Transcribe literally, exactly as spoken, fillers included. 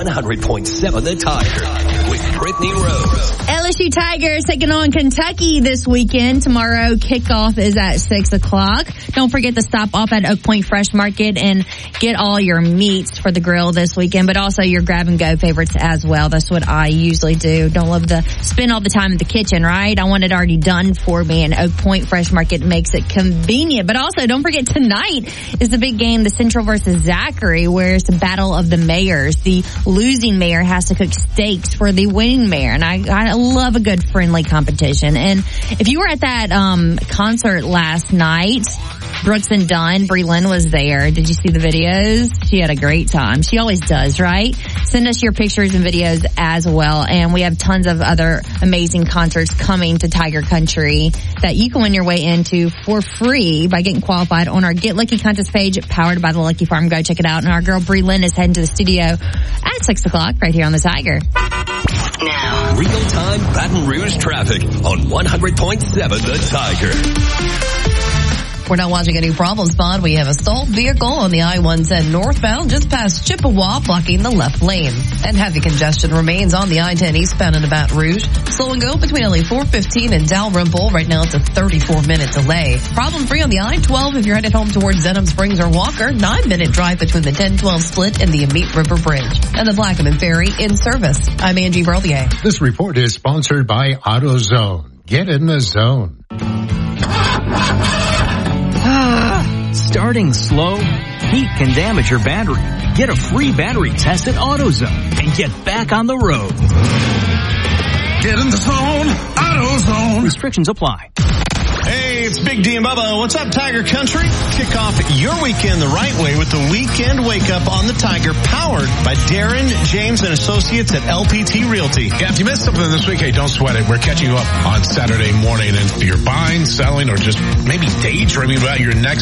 one hundred point seven The Tiger with Brittany Rose. L S U Tigers taking on Kentucky this weekend. Tomorrow, kickoff is at six o'clock. Don't forget to stop off at Oak Point Fresh Market and get all your meats for the grill this weekend, but also your grab-and-go favorites as well. That's what I usually do. Don't love to spend all the time in the kitchen, right? I want it already done for me, and Oak Point Fresh Market makes it convenient. But also, don't forget, tonight is the big game, the Central versus Zachary, where it's the battle of the mayors. The losing mayor has to cook steaks for the winning mayor, and I, I love a good friendly competition. And if you were at that um concert last night, Brooks and Dunn, Brie Lynn was there. Did you see the videos? She had a great time. She always does, right? Send us your pictures and videos as well. And we have tons of other amazing concerts coming to Tiger Country that you can win your way into for free by getting qualified on our Get Lucky contest page, powered by the Lucky Farm. Go check it out. And our girl Brie Lynn is heading to the studio at six o'clock right here on the Tiger. Now, real-time Baton Rouge traffic on one hundred point seven The Tiger. We're not watching any problem spot. We have a stalled vehicle on the I one ten northbound just past Chippewa, blocking the left lane. And heavy congestion remains on the I ten eastbound into Baton Rouge. Slow and go between L A four fifteen and Dalrymple. Right now it's a thirty-four minute delay. Problem free on the I twelve if you're headed home towards Denham Springs or Walker. Nine minute drive between the ten twelve split and the Amite River Bridge. And the Plaquemine Ferry in service. I'm Angie Berlier. This report is sponsored by AutoZone. Get in the zone. Starting slow, heat can damage your battery. Get a free battery test at AutoZone and get back on the road. Get in the zone, AutoZone. Restrictions apply. Hey, it's Big D and Bubba. What's up, Tiger Country? Kick off your weekend the right way with the Weekend Wake Up on the Tiger, powered by Darren, James, and Associates at L P T Realty. Yeah, if you missed something this week, hey, don't sweat it. We're catching you up on Saturday morning. And if you're buying, selling, or just maybe daydreaming about your next